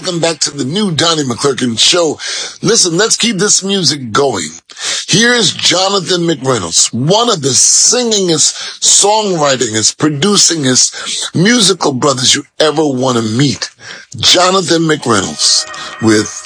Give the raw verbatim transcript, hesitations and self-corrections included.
Welcome back to the new Donnie McClurkin show. Listen, let's keep this music going. Here's Jonathan McReynolds, one of the singingest, songwritingest, producingest musical brothers you ever want to meet. Jonathan McReynolds with